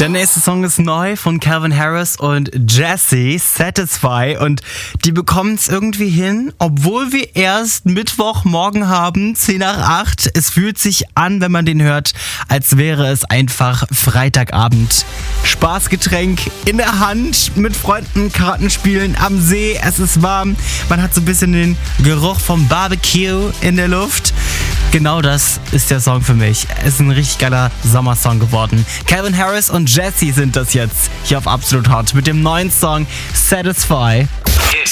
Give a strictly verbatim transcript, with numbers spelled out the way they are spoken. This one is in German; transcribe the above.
Der nächste Song ist neu von Calvin Harris und Jessie, Satisfy. Und die bekommen es irgendwie hin, obwohl wir erst Mittwochmorgen haben, zehn nach acht. Es fühlt sich an, wenn man den hört, als wäre es einfach Freitagabend. Spaßgetränk in der Hand, mit Freunden Karten spielen am See. Es ist warm, man hat so ein bisschen den Geruch vom Barbecue in der Luft. Genau das ist der Song für mich. Es ist ein richtig geiler Sommersong geworden. Calvin Harris und Jessie sind das jetzt hier auf Absolut Hot mit dem neuen Song Satisfy.